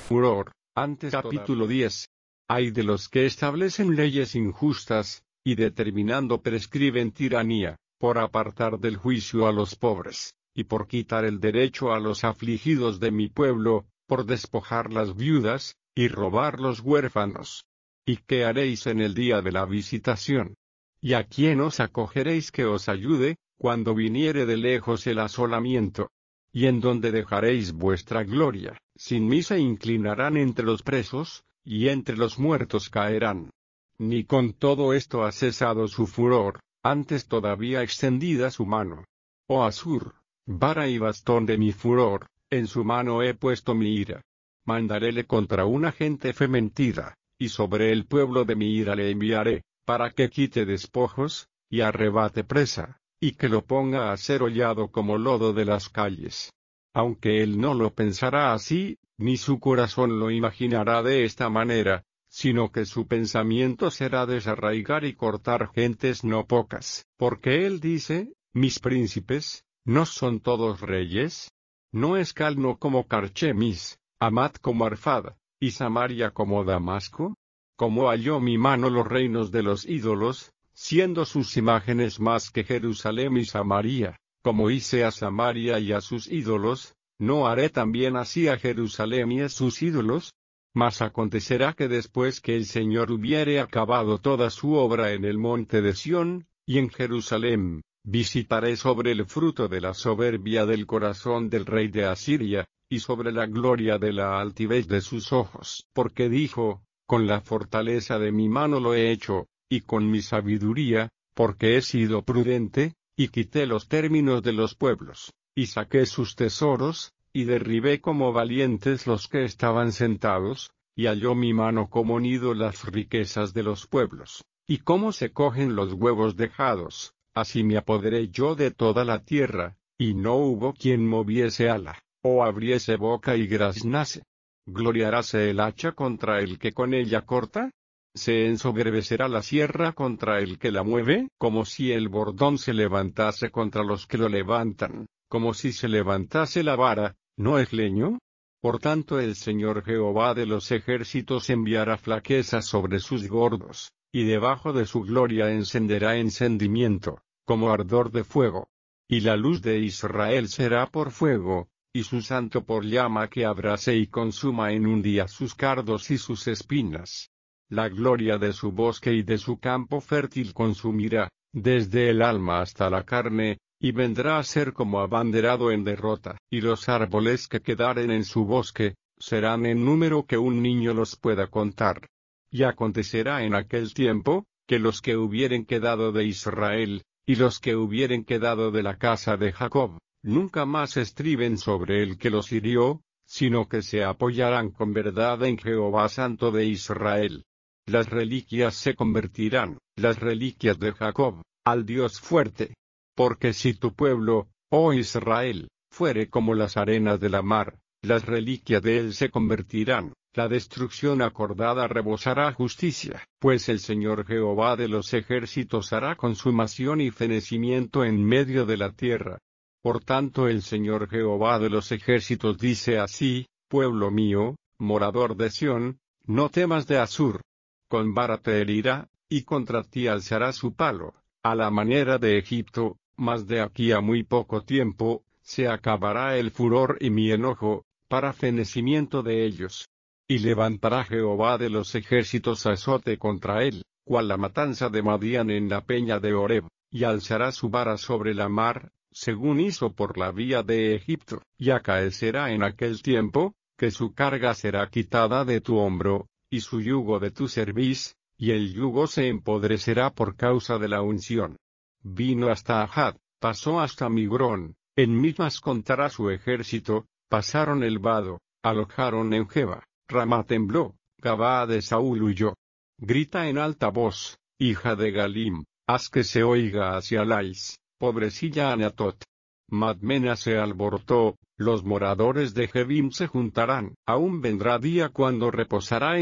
furor. Antes capítulo 10. Hay de los que establecen leyes injustas, y determinando prescriben tiranía, por apartar del juicio a los pobres, y por quitar el derecho a los afligidos de mi pueblo, por despojar las viudas, y robar los huérfanos. ¿Y qué haréis en el día de la visitación? ¿Y a quién os acogeréis que os ayude, cuando viniere de lejos el asolamiento? ¿Y en dónde dejaréis vuestra gloria? Sin mí se inclinarán entre los presos, y entre los muertos caerán. Ni con todo esto ha cesado su furor, antes todavía extendida su mano. Oh Asur, vara y bastón de mi furor, en su mano he puesto mi ira. Mandaréle contra una gente fementida, y sobre el pueblo de mi ira le enviaré, para que quite despojos, y arrebate presa, y que lo ponga a ser hollado como lodo de las calles. Aunque él no lo pensará así, ni su corazón lo imaginará de esta manera, sino que su pensamiento será desarraigar y cortar gentes no pocas. Porque él dice, mis príncipes, ¿no son todos reyes? ¿No es Calno como Carchemis, Amat como Arfad, y Samaria como Damasco? ¿Cómo halló mi mano los reinos de los ídolos, siendo sus imágenes más que Jerusalén y Samaria? Como hice a Samaria y a sus ídolos, ¿no haré también así a Jerusalén y a sus ídolos? Mas acontecerá que después que el Señor hubiere acabado toda su obra en el monte de Sión, y en Jerusalén, visitaré sobre el fruto de la soberbia del corazón del rey de Asiria, y sobre la gloria de la altivez de sus ojos. Porque dijo, con la fortaleza de mi mano lo he hecho, y con mi sabiduría, porque he sido prudente, y quité los términos de los pueblos, y saqué sus tesoros, y derribé como valientes los que estaban sentados, y halló mi mano como nido las riquezas de los pueblos, y cómo se cogen los huevos dejados, así me apoderé yo de toda la tierra, y no hubo quien moviese ala, o abriese boca y graznase. ¿Gloriaráse el hacha contra el que con ella corta? ¿Se ensoberbecerá la sierra contra el que la mueve? Como si el bordón se levantase contra los que lo levantan, como si se levantase la vara, ¿no es leño? Por tanto el Señor Jehová de los ejércitos enviará flaqueza sobre sus gordos, y debajo de su gloria encenderá encendimiento, como ardor de fuego. Y la luz de Israel será por fuego, y su santo por llama que abrase y consuma en un día sus cardos y sus espinas. La gloria de su bosque y de su campo fértil consumirá, desde el alma hasta la carne, y vendrá a ser como abanderado en derrota. Y los árboles que quedaren en su bosque, serán en número que un niño los pueda contar. Y acontecerá en aquel tiempo, que los que hubieren quedado de Israel, y los que hubieren quedado de la casa de Jacob, nunca más estriben sobre el que los hirió, sino que se apoyarán con verdad en Jehová Santo de Israel. Las reliquias se convertirán, las reliquias de Jacob, al Dios fuerte. Porque si tu pueblo, oh Israel, fuere como las arenas de la mar, las reliquias de él se convertirán, la destrucción acordada rebosará justicia. Pues el Señor Jehová de los ejércitos hará consumación y fenecimiento en medio de la tierra. Por tanto el Señor Jehová de los ejércitos dice así, pueblo mío, morador de Sión, no temas de Asur. Con vara te herirá, y contra ti alzará su palo, a la manera de Egipto, mas de aquí a muy poco tiempo, se acabará el furor y mi enojo, para fenecimiento de ellos. Y levantará Jehová de los ejércitos azote contra él, cual la matanza de Madián en la peña de Horeb, y alzará su vara sobre la mar, según hizo por la vía de Egipto. Y acaecerá en aquel tiempo, que su carga será quitada de tu hombro, y su yugo de tu cerviz, y el yugo se empodrecerá por causa de la unción. Vino hasta Ahad, pasó hasta Migrón, en Mimas contará su ejército, pasaron el vado, alojaron en Geba, Ramá tembló, Gabaa de Saúl huyó. Grita en alta voz, hija de Galim, haz que se oiga hacia Lais, pobrecilla Anatot. Madmena se alborotó, los moradores de Jebim se juntarán, aún vendrá día cuando reposará